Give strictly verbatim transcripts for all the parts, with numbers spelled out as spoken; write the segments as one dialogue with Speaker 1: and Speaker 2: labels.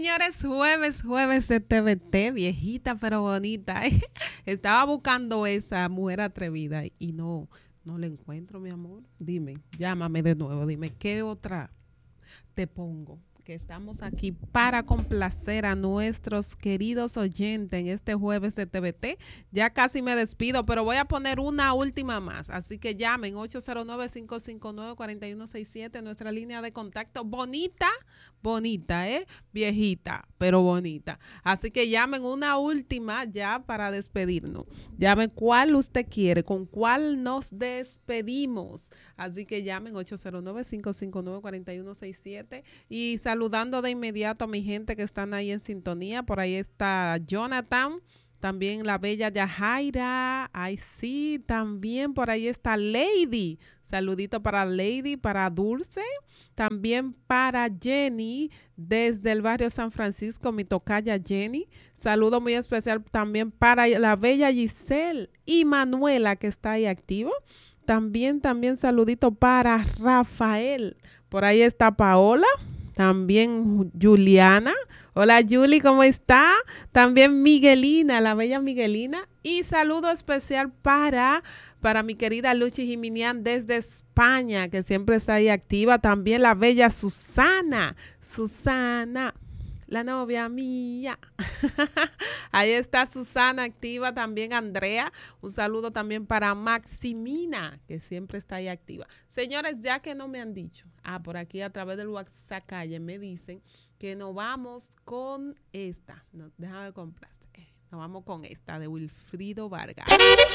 Speaker 1: señores, jueves, jueves de T V T, viejita pero bonita. Estaba buscando esa mujer atrevida y no, no la encuentro, mi amor. Dime, llámame de nuevo, dime, ¿qué otra te pongo? Que estamos aquí para complacer a nuestros queridos oyentes en este jueves de T V T. Ya casi me despido, pero voy a poner una última más. Así que llamen ocho cero nueve, cinco cinco nueve, cuatro uno seis siete, nuestra línea de contacto. Bonita, bonita, ¿eh? Viejita, pero bonita. Así que llamen una última ya para despedirnos. Llamen cuál usted quiere, con cuál nos despedimos. Así que llamen ocho cero nueve, cinco cinco nueve, cuatro uno seis siete y saludando de inmediato a mi gente que están ahí en sintonía. Por ahí está Jonathan, también la bella Yajaira. Ay, sí, también por ahí está Lady. Saludito para Lady, para Dulce, también para Jenny desde el barrio San Francisco, mi tocaya Jenny. Saludo muy especial también para la bella Giselle y Manuela que está ahí activo. También, también saludito para Rafael. Por ahí está Paola. También Juliana. Hola Julie, ¿cómo está? También Miguelina, la bella Miguelina. Y saludo especial para, para mi querida Luchi Jiminián desde España, que siempre está ahí activa. También la bella Susana. Susana, la novia mía. Ahí está Susana activa, también Andrea. Un saludo también para Maximina, que siempre está ahí activa. Señores, ya que no me han dicho, ah, por aquí a través del WhatsApp calle me dicen que nos vamos con esta. No, déjame complacer. Nos vamos con esta de Wilfrido Vargas.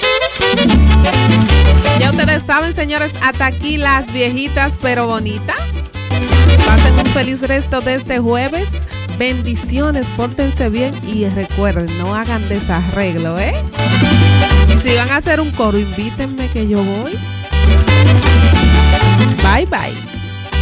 Speaker 1: Ya ustedes saben, señores, hasta aquí las viejitas pero bonitas. Pasen un feliz resto de este jueves. Bendiciones, pórtense bien y recuerden, no hagan desarreglo, ¿eh? Y si van a hacer un coro, invítenme que yo voy. Bye, bye.